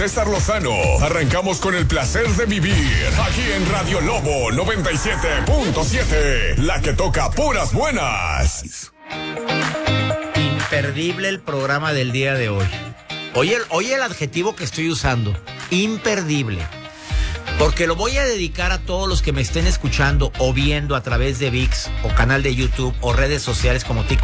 César Lozano. Arrancamos con el placer de vivir aquí en Radio Lobo 97.7, la que toca puras buenas. Imperdible el programa del día de hoy. Oye el adjetivo que estoy usando, imperdible. Porque lo voy a dedicar a todos los que me estén escuchando o viendo a través de ViX o canal de YouTube o redes sociales como TikTok.